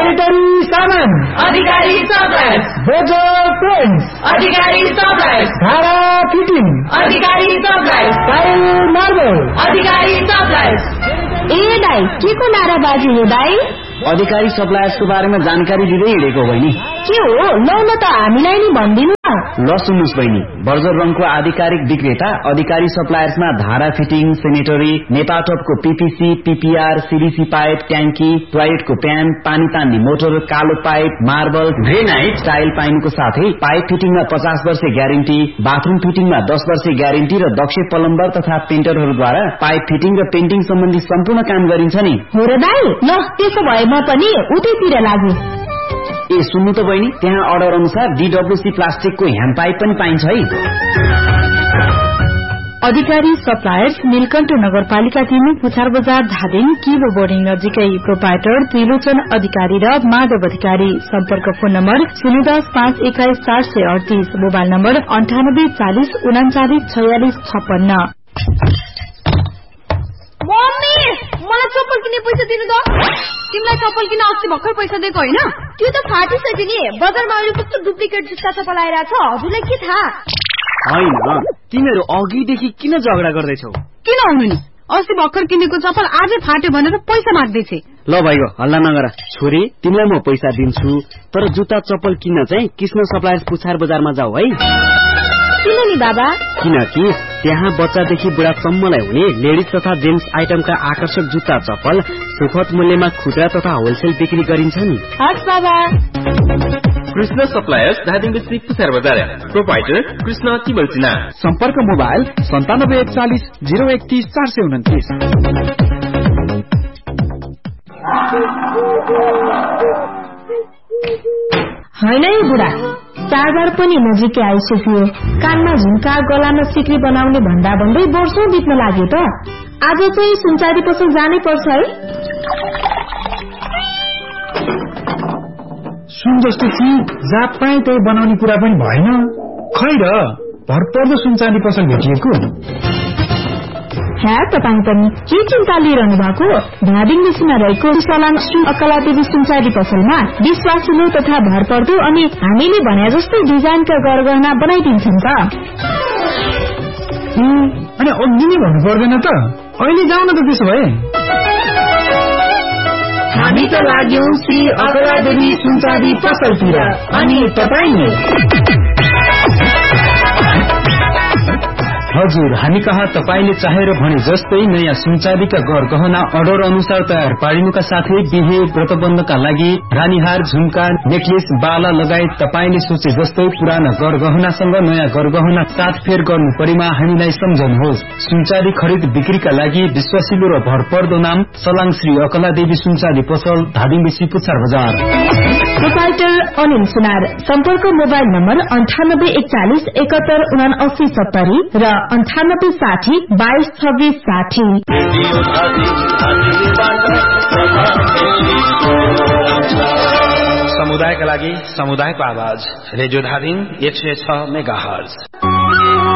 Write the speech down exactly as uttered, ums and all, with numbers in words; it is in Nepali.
सेनिटरी सामान अधिकारी सप्लायर्स, बोजो पेन्ट्स अधिकारी सप्लायर्स, धारा फिटिङ अधिकारी सप्लायर्स, टाइल मार्बल अधिकारी सप्लायर्स। ए दाई के को नाराबाजी हो दाई? अधिकारी सप्लायर्सको बारेमा जानकारी दिँदै हिँडेको बहिनी। के हो लौ न त हामीलाई नि भन्दिनु न। ल सुन्नुस् बहिनी, बर्जर रङको आधिकारिक विक्रेता अधिकारी सप्लायर्समा धारा fitting, sanitary, नेपाटपको PPC, PPR, CDC pipe, ट्याङ्की, टोयलेटको प्यान, पानी तान्ने मोटर, कालो पाइप, मार्बल, ग्रेनाइट, टाइल पाइनुको साथै पाइप फिटिङमा पचास वर्ष ग्यारेन्टी, बाथरूम फिटिङमा दस वर्ष ग्यारेन्टी र दक्ष प्लम्बर तथा पेन्टरहरूद्वारा पाइप फिटिङ र पेन्टिङ सम्बन्धी सम्पूर्ण काम गरिन्छ नि। हो र दाई, ल त्यसो भए म पनि उतैतिर लागु। ए सुन्नु त बहिनी, त्यहाँ अर्डर अनुसार डीडब्ल्यूसी प्लास्टिकको ह्यान्ड पाइप पनि पाइन्छ है। अधिकारी सप्लायर्स नीलकण्ठ नगरपालिका तीन पुछार बजार धादिङ किलो बोर्डिङ नजिकै। प्रोपाइटर त्रिलोचन अधिकारी र माधव अधिकारी। सम्पर्क फोन नम्बर शून्य दस पाँच एक्काइस चार सय अडतीस, मोबाइल नम्बर अन्ठानब्बे चालिस उनाचालिस छयालिस छप्पन्न। मम्मी मलाई चप्पल किन्ने पैसा दिनु त। तिमीलाई चप्पल किन्न अस्ति भर्खर पैसा दिएको होइन? त्यो त फाटिसक्यो नि। बजारमा अहिले कस्तो डुप्लिकेट जुत्ता चप्पल आइरहेको छ, हजुरलाई के थाहा? होइन, तिमीहरू अघिदेखि किन झगडा गर्दैछौ? किन हुनु नि, अस्ति भर्खर किनेको चप्पल आजै फाट्यो भनेर पैसा माग्दैछे। ल भाइको हल्ला नगर। छोरी तिमीलाई म पैसा दिन्छु, तर जुत्ता चप्पल किन्न चाहिँ कृष्ण सप्लायर्स पुछार बजारमा जाऊ है। किन नि बाबा? किनकि त्यहाँ बच्चादेखि बुढासम्मलाई हुने लेडिज तथा जेन्ट्स आइटमका आकर्षक जुत्ता चप्पल सुपथ मूल्यमा खुद्रा तथा होलसेल बिक्री गरिन्छ नि। हस् बाबा। कृष्ण सप्लायर्स धादिङ डिस्ट्रिक्ट पुछार बजार। प्रोपाइटर कृष्ण तिमल सिन्हा। सम्पर्क मोबाइल सन्तानब्बे एकचालिस जिरो एकतीस चार सय उन्तिस। होइन है बुढा, चाडबाड पनि नजिकै आइसक्यो। कानमा झुम्का, गलामा सिक्री बनाउने भन्दा भन्दै वर्षौं बित्न लाग्यो त। आज चाहिँ सुनचारी पसल जानै पर्छ है। सुन जस्तो चिज जात पाए त्यही बनाउने कुरा पनि भएन। खै र भरपर्दो सुनचाँदी पसल भेटिएको। ह्या तपाईँ पनि के चिन्ता लिइरहनु भएको? धादिङ बेसीमा रहेको सलाम श्री अकलादेवी सुनचाँदी पसलमा विश्वासिलो तथा भरपर्दो अनि हामीले भने जस्तै डिजाइनका गरगहना बनाइदिन्छन् त। अनि अघि नै भन्नु पर्दैन त? अहिले जाउँ न त त्यसो भए। हामी त लाग्यौं श्री अकलादेवी सुनचाँदी पसलतिर, अनि तपाईँ? हजुर, हामी कहाँ तपाईले चाहेर भने जस्तै नयाँ सुनचाँदीका गरगहना अर्डर अनुसार तयार पारिनुका साथै बिहे व्रतबन्धका लागि रानीहार, झुम्का, नेकलेस, बाला लगायत तपाईले सोचे जस्तै पुराना गरगहनासँग नयाँ गरगहना साथफेर गर्नु परेमा हामीलाई सम्झनुहोस्। सुनचाँदी खरिद बिक्रीका लागि विश्वासिलो र भरपर्दो नाम सलाङ श्री अकलादेवी सुनचाँदी पसल, धादिङ बेसी पुछार बजार। प्रोपाइटर अनिल सुनार। सम्पर्क मोबाइल नम्बर अन्ठानब्बे एकचालिस एकात्तर उनासी सत्तरी र अन्ठानब्बे साठी बाइस छब्बीस साठी। समुदायका लागि समुदायको आवाज रेडियो धादिङ एक सय छ मेगा हर्ज।